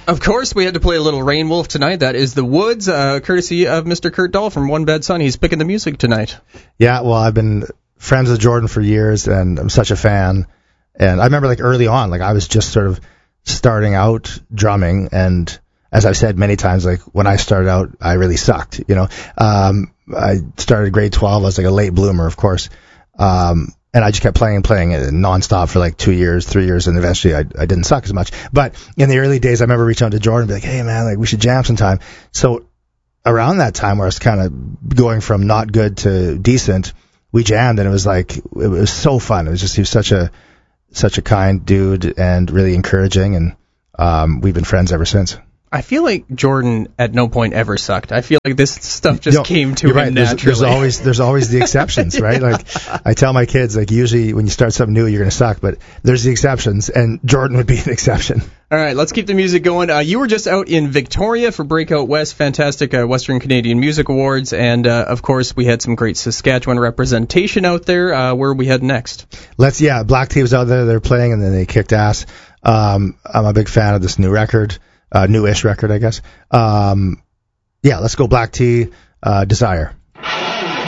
Of course, we had to play a little Rain Wolf tonight. That is The Woods, courtesy of Mr. Kurt Dahl from One Bad Son. He's picking the music tonight. Yeah, well, I've been friends with Jordan for years, and I'm such a fan. And I remember, like, early on, like, I was just sort of starting out drumming, and as I've said many times, like, when I started out, I really sucked, you know. I started grade 12. I was like a late bloomer, of course. And I just kept playing it nonstop for like 2 years, 3 years, and eventually I didn't suck as much. But in the early days, I remember reaching out to Jordan and be like, hey, man, like, we should jam sometime. So around that time where I was kind of going from not good to decent, we jammed, and it was like, it was so fun. It was just, he was such a kind dude and really encouraging, and we've been friends ever since. I feel like Jordan at no point ever sucked. I feel like this stuff just came to him right. naturally. There's always the exceptions, right? Like, I tell my kids, like, usually when you start something new, you're going to suck, but there's the exceptions, and Jordan would be an exception. All right, let's keep the music going. You were just out in Victoria for Breakout West, fantastic Western Canadian Music Awards, and of course we had some great Saskatchewan representation out there. Where are we heading next? Black Tea was out there, they're playing, and then they kicked ass. I'm a big fan of this new record. Newish record, I guess. Let's go Black Tea, Desire.